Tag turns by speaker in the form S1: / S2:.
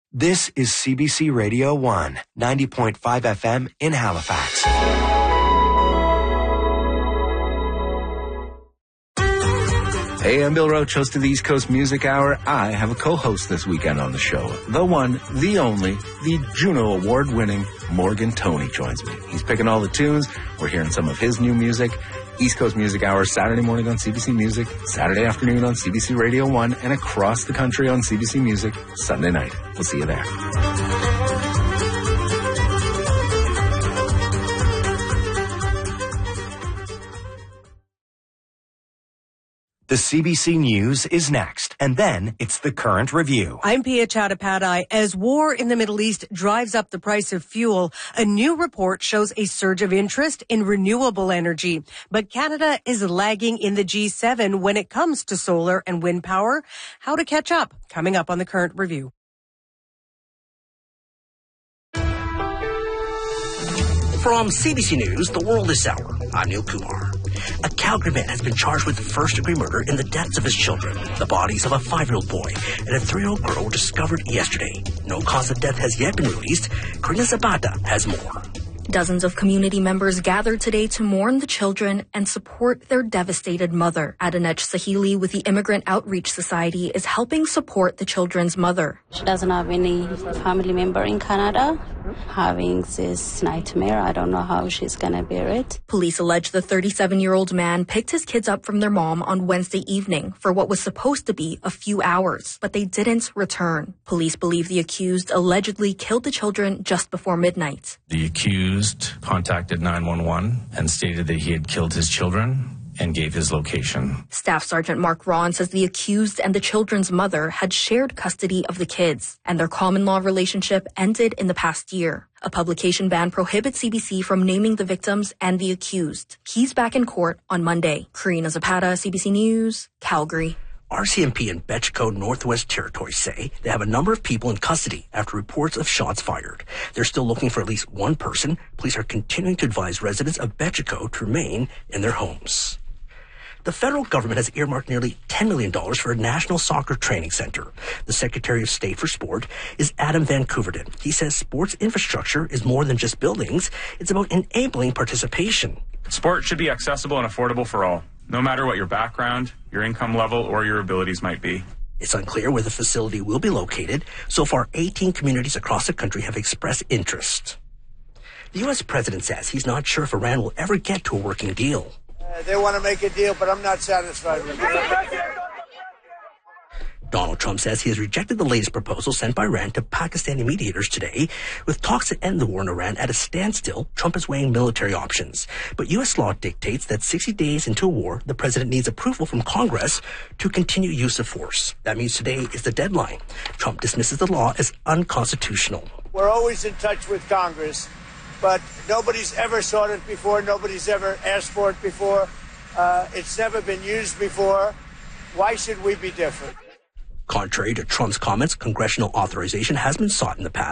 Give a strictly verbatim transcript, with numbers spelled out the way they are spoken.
S1: This is C B C Radio one, ninety point five F M in Halifax.
S2: Hey, I'm Bill Roach, host of the East Coast Music Hour. I have a co-host this weekend on the show. The one, the only, the Juno Award-winning Morgan Toney joins me. He's picking all the tunes. We're hearing some of his new music. East Coast Music Hour, Saturday morning on C B C Music, Saturday afternoon on C B C Radio one, and across the country on C B C Music, Sunday night. We'll see you there.
S1: The C B C News is next, and then it's the Current Review.
S3: I'm Pia Chattopadhyay. As war in the Middle East drives up the price of fuel, a new report shows a surge of interest in renewable energy. But Canada is lagging in the G seven when it comes to solar and wind power. How to catch up? Coming up on the Current Review.
S4: From C B C News, The World This Hour, I'm Neil Kumar. A Calgary man has been charged with first-degree murder in the deaths of his children. The bodies of a five-year-old boy and a three-year-old girl were discovered yesterday. No cause of death has yet been released. Karina Zapata has more.
S5: Dozens of community members gathered today to mourn the children and support their devastated mother. Adanej Sahili with the Immigrant Outreach Society is helping support the children's mother.
S6: She doesn't have any family member in Canada. Having this nightmare, I don't know how she's going to bear it.
S5: Police allege the thirty-seven-year-old man picked his kids up from their mom on Wednesday evening for what was supposed to be a few hours, but they didn't return. Police believe the accused allegedly killed the children just before midnight.
S7: The accused contacted nine one one and stated that he had killed his children and gave his location.
S5: Staff Sergeant Mark Ron says the accused and the children's mother had shared custody of the kids, and their common law relationship ended in the past year. A publication ban prohibits C B C from naming the victims and the accused. He's back in court on Monday. Karina Zapata, C B C News, Calgary.
S4: R C M P and Betchco Northwest Territories say they have a number of people in custody after reports of shots fired. They're still looking for at least one person. Police are continuing to advise residents of Betchco to remain in their homes. The federal government has earmarked nearly ten million dollars for a national soccer training center. The Secretary of State for Sport is Adam Van Couverden. He says sports infrastructure is more than just buildings. It's about enabling participation.
S8: Sport should be accessible and affordable for all, no matter what your background, your income level, or your abilities might be.
S4: It's unclear where the facility will be located. So far, eighteen communities across the country have expressed interest. The U S president says he's not sure if Iran will ever get to a working deal.
S9: Uh, they want to make a deal, but I'm not satisfied with it.
S4: Donald Trump says he has rejected the latest proposal sent by Iran to Pakistani mediators today. With talks to end the war in Iran at a standstill, Trump is weighing military options. But U S law dictates that sixty days into a war, the president needs approval from Congress to continue use of force. That means today is the deadline. Trump dismisses the law as unconstitutional.
S9: We're always in touch with Congress, but nobody's ever sought it before. Nobody's ever asked for it before. Uh, it's never been used before. Why should we be different?
S4: Contrary to Trump's comments, congressional authorization has been sought in the past.